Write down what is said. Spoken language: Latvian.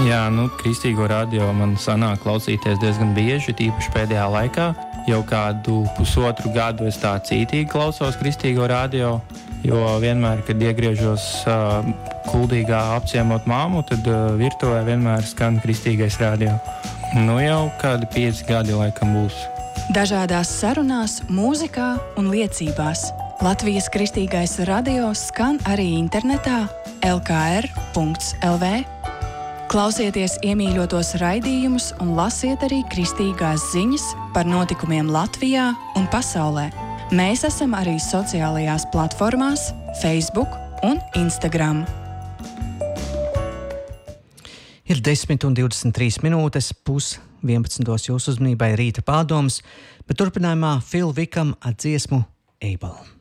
Jā, Kristīgo radio man sanāk klausīties diezgan bieži, tīpaši pēdējā laikā. Jau kādu pusotru gadu es tā cītīgi klausos Kristīgo radio, jo vienmēr, kad iegriežos Kuldīgā apciemot māmu, tad virtuvē vienmēr skan Kristīgais radio. Jau kādi 5 gadi laikam būs. Dažādās sarunās, mūzikā un liecībās. Latvijas Kristīgais radio skan arī internetā lkr.lv. Klausieties iemīļotos raidījumus un lasiet arī kristīgās ziņas par notikumiem Latvijā un pasaulē. Mēs esam arī sociālajās platformās Facebook un Instagram. Ir 10:23 minūtes, 10:30 jūsu uzmanībai rīta pārdomas, bet turpinājumā Phil Wickham ar dziesmu Able.